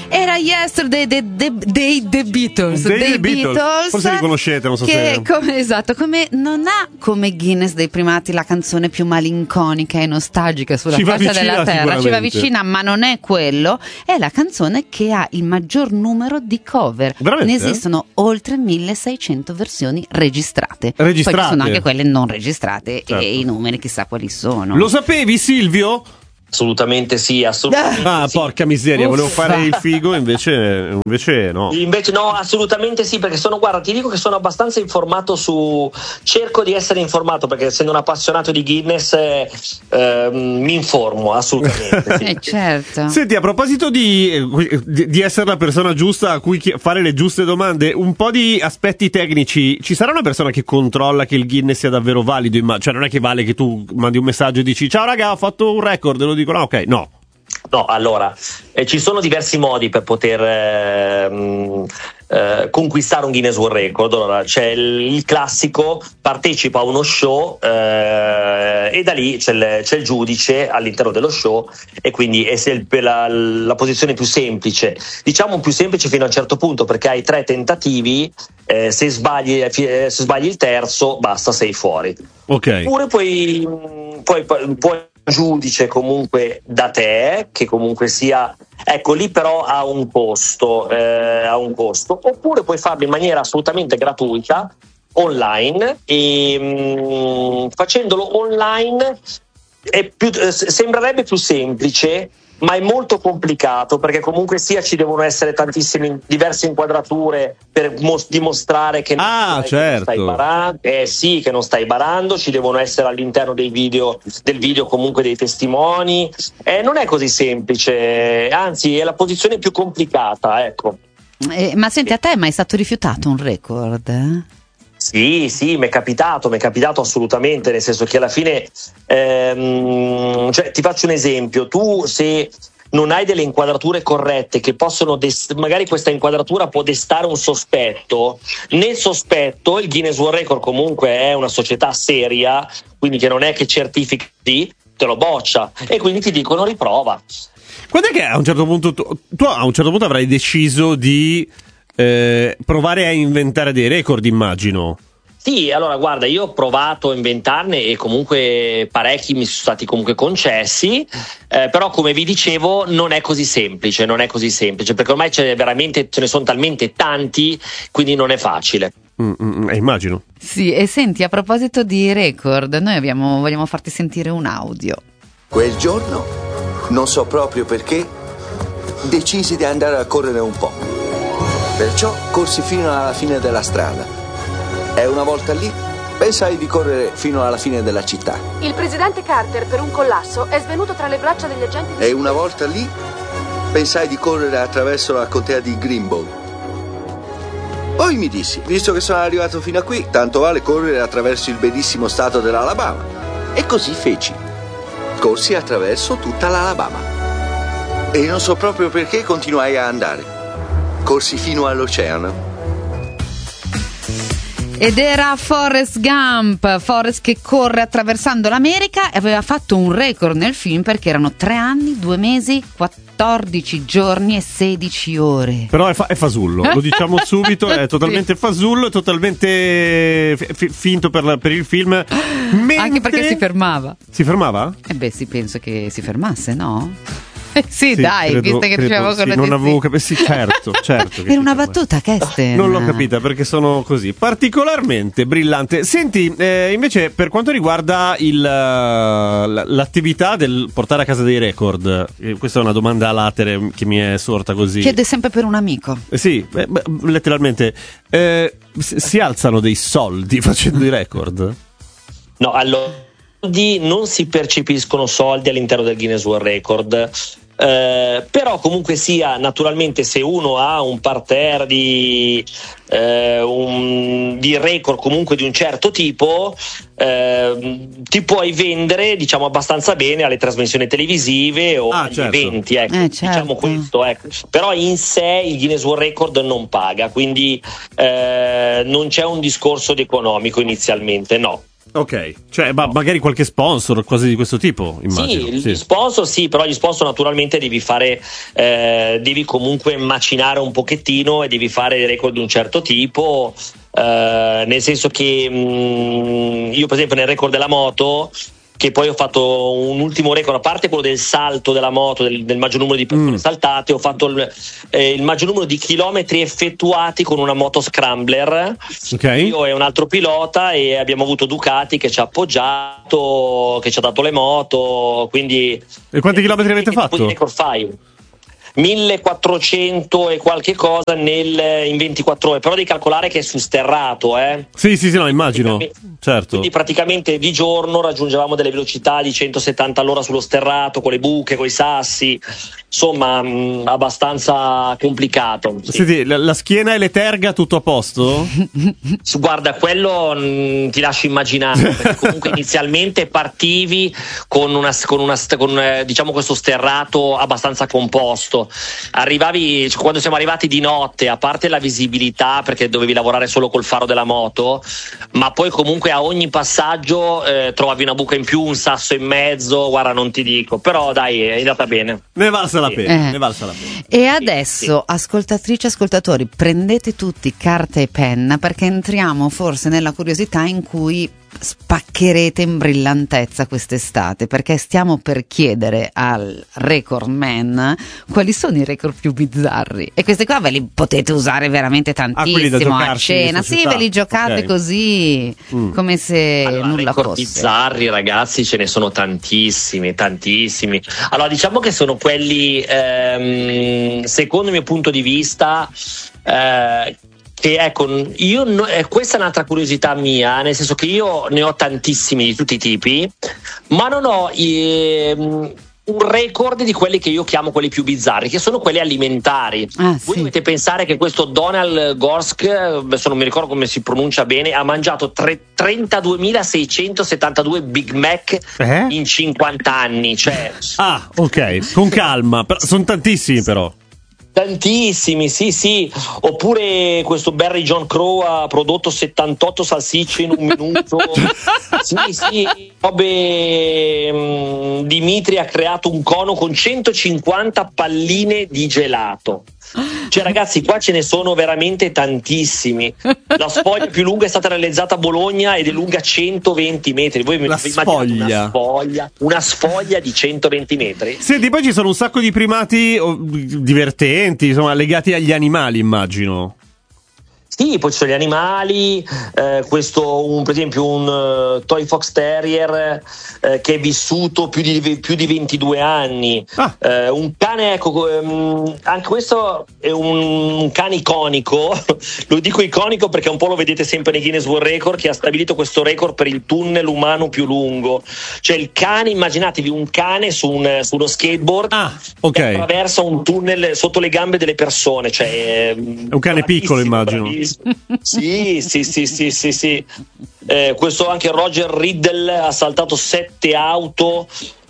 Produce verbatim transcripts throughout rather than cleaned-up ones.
Era Yesterday dei The, The, The Beatles. Dei dei The Beatles. Beatles. Forse li conoscete, non so che se... come, esatto, come non ha come Guinness dei primati la canzone più malinconica e nostalgica sulla Ci va faccia vicina, della terra, ci va sicuramente. vicina, ma non è quello. È la canzone che ha il maggior numero di cover. Veramente? Ne esistono oltre milleseicento versioni registrate. Registrate. Poi ci sono anche quelle non registrate, Certo. e i numeri chissà quali sono. Lo sapevi, Silvio? Assolutamente sì, assolutamente Ah, sì. porca miseria, Uffa. volevo fare il figo, invece, invece no. Invece no, assolutamente sì, perché sono, guarda, ti dico che sono abbastanza informato su, cerco di essere informato, perché essendo un appassionato di Guinness eh, eh, mi informo assolutamente. Sì. Eh, certo. Senti, a proposito di, di, di essere la persona giusta a cui chi- fare le giuste domande, un po' di aspetti tecnici. Ci sarà una persona che controlla che il Guinness sia davvero valido? Imma- cioè non è che vale che tu mandi un messaggio e dici ciao raga, ho fatto un record, e lo dico no, ok, no. No, allora, eh, ci sono diversi modi per poter eh, mh, eh, conquistare un Guinness World Record. Allora, c'è il, il classico, partecipa a uno show eh, e da lì c'è il, c'è il giudice all'interno dello show, e quindi è se il- la, la posizione più semplice, diciamo più semplice fino a un certo punto, perché hai tre tentativi, eh, se sbagli, eh, se sbagli il terzo, basta, sei fuori. Ok. Oppure puoi, puoi, puoi giudice comunque da te, che comunque sia, ecco lì però ha un costo, eh, ha un costo. Oppure puoi farlo in maniera assolutamente gratuita online, e mh, facendolo online è più, eh, sembrerebbe più semplice, ma è molto complicato, perché comunque sia ci devono essere tantissime diverse inquadrature per mos- dimostrare che, Ah, non, certo. che non stai barando, eh sì, che non stai barando, ci devono essere all'interno dei video, del video comunque dei testimoni, eh, non è così semplice, anzi è la posizione più complicata, ecco. Eh, ma senti, a te è mai stato rifiutato un record? Eh? Sì, sì, mi è capitato, mi è capitato assolutamente, nel senso che alla fine, ehm, cioè, ti faccio un esempio, tu se non hai delle inquadrature corrette che possono, dest- magari questa inquadratura può destare un sospetto, nel sospetto il Guinness World Record comunque è una società seria, quindi che non è che certifichi, te lo boccia, e quindi ti dicono riprova. Quando è che a un certo punto tu, tu a un certo punto avrai deciso di eh, provare a inventare dei record, immagino? Sì, allora guarda, io ho provato a inventarne e comunque parecchi mi sono stati comunque concessi, eh, però come vi dicevo non è così semplice, non è così semplice, perché ormai c'è veramente, ce ne sono talmente tanti, quindi non è facile. Mm, mm, eh, immagino. Sì, e senti, a proposito di record, noi abbiamo, vogliamo farti sentire un audio. Quel giorno, non so proprio perché, decisi di andare a correre un po'. Perciò corsi fino alla fine della strada. E una volta lì, pensai di correre fino alla fine della città. Il presidente Carter, per un collasso, è svenuto tra le braccia degli agenti di E una volta lì, pensai di correre attraverso la contea di Greenbow. Poi mi dissi, visto che sono arrivato fino a qui, tanto vale correre attraverso il bellissimo stato dell'Alabama. E così feci. Corsi attraverso tutta l'Alabama. E non so proprio perché continuai a andare. Corsi fino all'oceano. Ed era Forrest Gump, Forrest che corre attraversando l'America, e aveva fatto un record nel film perché erano tre anni, due mesi, quattordici giorni e sedici ore. Però è, fa- è fasullo, lo diciamo subito, è totalmente fasullo, è totalmente fi- finto per, la- per il film. Mentre... Anche perché si fermava. Si fermava? E beh, sì, penso che si fermasse, no? Eh sì, Sì, dai, credo- visto che credo, dicevamo sì, con la non Disney. avevo capito, sì, certo, certo. che Era una si ferma. battuta, Kesten. Non l'ho capita perché sono così particolarmente brillante. Senti, eh, invece per quanto riguarda il, uh, l'attività del portare a casa dei record, eh, questa è una domanda a latere che mi è sorta così. Chiede sempre per un amico. Eh, sì, beh, beh, letteralmente eh, si si alzano dei soldi facendo i record? No, allora non si percepiscono soldi all'interno del Guinness World Record, eh, però comunque sia, naturalmente se uno ha un parterre di, eh, un, di record comunque di un certo tipo, eh, ti puoi vendere, diciamo, abbastanza bene alle trasmissioni televisive o Ah, agli certo. eventi, ecco, Eh, certo. diciamo questo, ecco. Però in sé il Guinness World Record non paga, quindi eh, non c'è un discorso di economico inizialmente, no. Ok, cioè ma magari qualche sponsor, cose di questo tipo, immagino. Sì, sì. gli sponsor sì, però gli sponsor naturalmente devi fare, eh, devi comunque macinare un pochettino e devi fare record di un certo tipo, eh, nel senso che mh, io per esempio nel record della moto, che poi ho fatto un ultimo record, a parte quello del salto della moto, del, del maggior numero di persone mm. saltate, ho fatto il, eh, il maggior numero di chilometri effettuati con una moto scrambler. Okay. Io e un altro pilota, e abbiamo avuto Ducati che ci ha appoggiato, che ci ha dato le moto, quindi... E quanti chilometri avete fatto? Di record file. millequattrocento e qualche cosa nel, in ventiquattro ore, però devi calcolare che è su sterrato, eh? Sì, sì, sì, no, immagino, certo. Quindi praticamente di giorno raggiungevamo delle velocità di centosettanta all'ora sullo sterrato, con le buche, con i sassi, insomma, mh, abbastanza complicato. Sì. Senti, la, la schiena e le terga tutto a posto? Guarda, quello mh, ti lascio immaginare, perché comunque inizialmente partivi con una, con una con, eh, diciamo questo sterrato abbastanza composto. Arrivavi, cioè, quando siamo arrivati di notte, a parte la visibilità perché dovevi lavorare solo col faro della moto, ma poi comunque a ogni passaggio eh, trovavi una buca in più, un sasso in mezzo, guarda, non ti dico, però dai, è andata bene. Ne valsa la sì. pena, eh. ne valsa la pena. E adesso, sì, sì. ascoltatrici, ascoltatori, prendete tutti carta e penna, perché entriamo forse nella curiosità in cui spaccherete in brillantezza quest'estate, perché stiamo per chiedere al record man quali sono i record più bizzarri, e questi qua ve li potete usare veramente tantissimo ah, a cena, sì, ve li giocate okay. così mm. come se allora, nulla record fosse. Bizzarri, ragazzi, ce ne sono tantissimi, tantissimi. Allora, diciamo che sono quelli ehm, secondo il mio punto di vista eh, che ecco, io no, eh, questa è un'altra curiosità mia, nel senso che io ne ho tantissimi di tutti i tipi, ma non ho ehm, un record di quelli che io chiamo quelli più bizzarri, che sono quelli alimentari. Ah, Voi sì. dovete pensare che questo Donald Gorsk, adesso non mi ricordo come si pronuncia bene, ha mangiato tre, trentaduemilaseicentosettantadue Big Mac eh? in cinquanta anni, cioè... Ah, ok, con calma, però, sono tantissimi però. Tantissimi, sì, sì. Oppure questo Barry John Crow ha prodotto settantotto salsicce in un minuto. Sì, sì. Robe, um, Dimitri ha creato un cono con centocinquanta palline di gelato. Cioè, ragazzi, qua ce ne sono veramente tantissimi. La sfoglia più lunga è stata realizzata a Bologna ed è lunga centoventi metri. Voi la vi sfoglia. Una sfoglia, una sfoglia di centoventi metri. Senti, poi ci sono un sacco di primati oh, divertenti, insomma, legati agli animali, immagino. Sì, poi ci sono gli animali, eh, questo un, per esempio un uh, Toy Fox Terrier eh, che è vissuto più di, più di ventidue anni, ah. eh, un cane, ecco, um, anche questo è un, un cane iconico, lo dico iconico perché un po' lo vedete sempre nei Guinness World Record, che ha stabilito questo record per il tunnel umano più lungo, cioè il cane, immaginatevi un cane su, un, su uno skateboard ah, okay. che attraversa un tunnel sotto le gambe delle persone, cioè, è un cane piccolo, immagino. Bravissimo. Sì, sì, sì, sì, sì, sì. Eh, questo anche Roger Riddle ha saltato sette auto.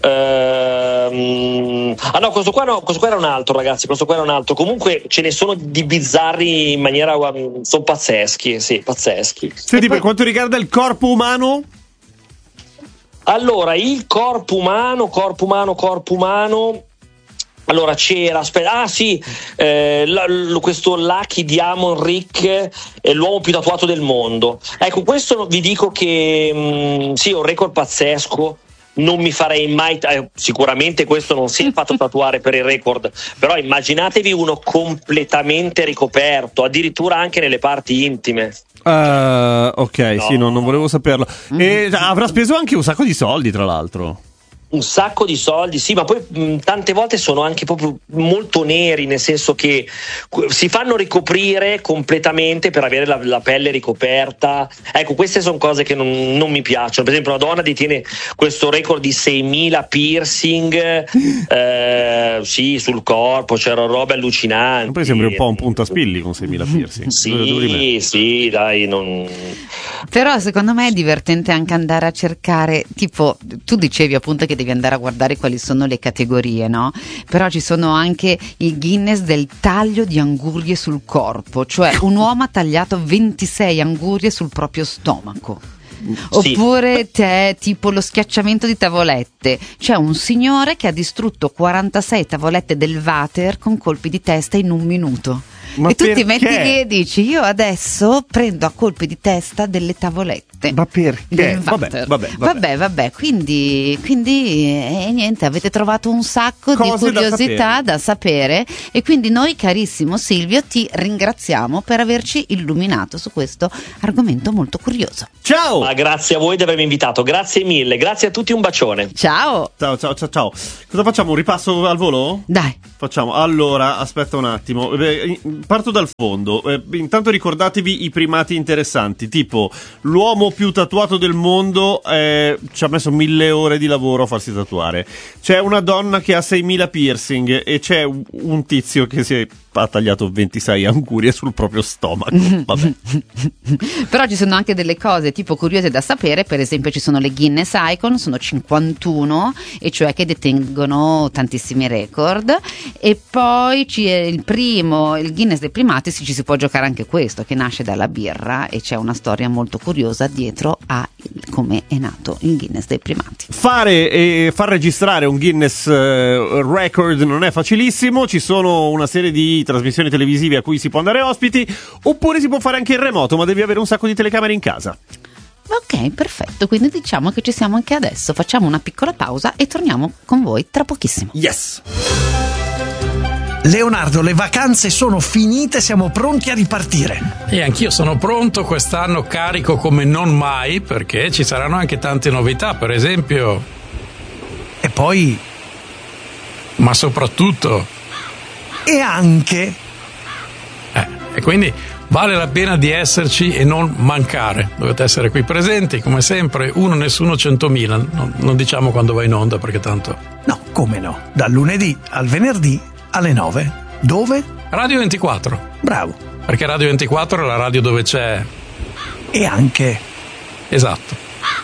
Ehm... Ah no, questo qua no, questo qua era un altro, ragazzi. Questo qua era un altro. Comunque ce ne sono di bizzarri in maniera. Sono pazzeschi, sì, pazzeschi. Senti, poi... per quanto riguarda il corpo umano? Allora, il corpo umano, corpo umano, corpo umano. Allora c'era, aspetta, ah sì, eh, la, l, questo Lucky Diamond Rick è l'uomo più tatuato del mondo. Ecco, questo vi dico che mh, sì, è un record pazzesco. Non mi farei mai, eh, sicuramente questo non si è fatto tatuare per il record, però immaginatevi uno completamente ricoperto, addirittura anche nelle parti intime. Uh, ok, no. Sì, no, non volevo saperlo. Mm-hmm. E avrà speso anche un sacco di soldi, tra l'altro. Un sacco di soldi, sì, ma poi mh, tante volte sono anche proprio molto neri, nel senso che si fanno ricoprire completamente per avere la, la pelle ricoperta. Ecco, queste sono cose che non, non mi piacciono. Per esempio, una donna detiene questo record di seimila piercing eh, sì, sul corpo, c'erano robe allucinanti. Poi sembri un po' un puntaspilli con seimila piercing. Sì, sì, dai, non... Però secondo me è divertente anche andare a cercare, tipo, tu dicevi appunto che devi andare a guardare quali sono le categorie, no? Però ci sono anche il Guinness del taglio di angurie sul corpo, cioè un uomo ha tagliato ventisei angurie sul proprio stomaco. Oppure te, tipo lo schiacciamento di tavolette. C'è un signore che ha distrutto quarantasei tavolette del water con colpi di testa in un minuto. Ma e tu perché? ti metti lì e dici: io adesso prendo a colpi di testa delle tavolette. Ma perché? Del Vabbè, water. vabbè, vabbè. vabbè, vabbè, quindi, quindi eh, niente, avete trovato un sacco Cose di curiosità da sapere. da sapere e quindi noi, carissimo Silvio, ti ringraziamo per averci illuminato su questo argomento molto curioso. Ciao! Ma grazie a voi di avermi invitato, grazie mille, grazie a tutti, un bacione. Ciao! Ciao, ciao, ciao, ciao. Cosa facciamo? Un ripasso al volo? Dai. Facciamo. Allora, aspetta un attimo. Eh, Parto dal fondo. Eh, intanto ricordatevi i primati interessanti, tipo l'uomo più tatuato del mondo eh, ci ha messo mille ore di lavoro a farsi tatuare. C'è una donna che ha seimila piercing e c'è un, un tizio che si è ha tagliato ventisei angurie sul proprio stomaco. Vabbè. Però ci sono anche delle cose tipo curiose da sapere, per esempio ci sono le Guinness Icon, sono cinquantuno, e cioè che detengono tantissimi record, e poi ci è il primo, il Guinness dei primati, ci si può giocare anche questo, che nasce dalla birra, e c'è una storia molto curiosa dietro a come è nato il Guinness dei primati. Fare e far registrare un Guinness uh, record non è facilissimo, ci sono una serie di trasmissioni televisive a cui si può andare ospiti, oppure si può fare anche in remoto, ma devi avere un sacco di telecamere in casa. Ok, perfetto, quindi diciamo che ci siamo anche adesso, facciamo una piccola pausa e torniamo con voi tra pochissimo. Yes! Leonardo, le vacanze sono finite, siamo pronti a ripartire. E anch'io sono pronto, quest'anno carico come non mai, perché ci saranno anche tante novità, per esempio. E poi... Ma soprattutto... E anche... Eh, e quindi vale la pena di esserci e non mancare. Dovete essere qui presenti, come sempre, uno nessuno centomila. Non, non diciamo quando va in onda, perché tanto... No, come no? Dal lunedì al venerdì alle nove. Dove? Radio ventiquattro. Bravo. Perché Radio ventiquattro è la radio dove c'è... E anche... Esatto.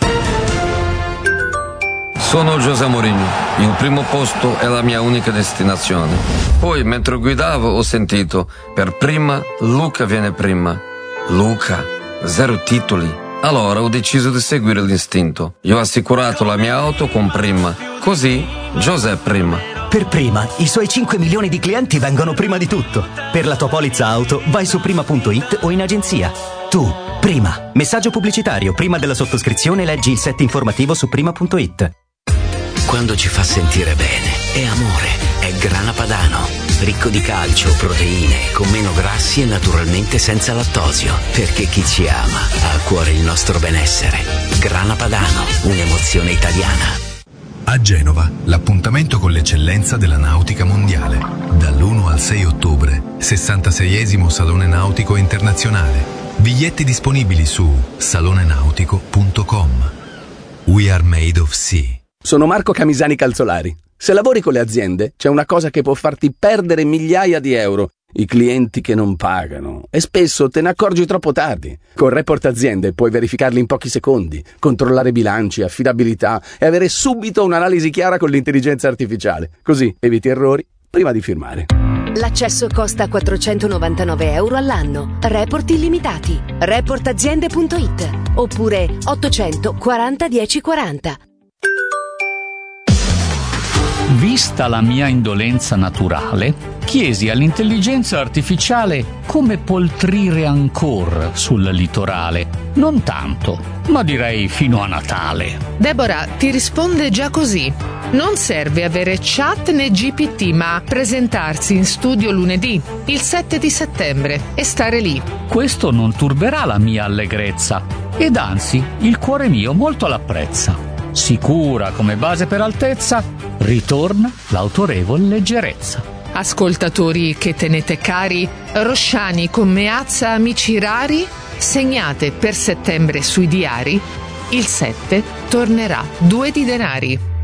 Sono José Mourinho, il primo posto è la mia unica destinazione. Poi, mentre guidavo, ho sentito, per prima, Luca viene prima. Luca, zero titoli. Allora ho deciso di seguire l'istinto. Io ho assicurato la mia auto con prima. Così, José prima. Per prima, i suoi cinque milioni di clienti vengono prima di tutto. Per la tua polizza auto, vai su prima punto it o in agenzia. Tu, prima. Messaggio pubblicitario. Prima della sottoscrizione leggi il set informativo su prima punto it. Quando ci fa sentire bene, è amore, è Grana Padano. Ricco di calcio, proteine, con meno grassi e naturalmente senza lattosio. Perché chi ci ama ha a cuore il nostro benessere. Grana Padano, un'emozione italiana. A Genova, l'appuntamento con l'eccellenza della nautica mondiale. Dall'primo al sei ottobre, sessantaseiesimo Salone Nautico Internazionale. Biglietti disponibili su salone nautico punto com. We are made of sea. Sono Marco Camisani Calzolari. Se lavori con le aziende, c'è una cosa che può farti perdere migliaia di euro: i clienti che non pagano. E spesso te ne accorgi troppo tardi. Con Report Aziende puoi verificarli in pochi secondi, controllare bilanci, affidabilità e avere subito un'analisi chiara con l'intelligenza artificiale. Così eviti errori prima di firmare. L'accesso costa quattrocentonovantanove euro all'anno. Report illimitati. report aziende punto it oppure ottocento quaranta dieci quaranta. Vista la mia indolenza naturale, chiesi all'intelligenza artificiale come poltrire ancora sul litorale. Non tanto, ma direi fino a Natale. Deborah ti risponde già così. Non serve avere chat né G P T, ma presentarsi in studio lunedì, il sette di settembre, e stare lì. Questo non turberà la mia allegrezza, ed anzi, il cuore mio molto l'apprezza. Sicura come base per altezza, ritorna l'autorevol leggerezza. Ascoltatori che tenete cari, Rosciani con Meazza amici rari, segnate per settembre sui diari, il sette tornerà due di denari.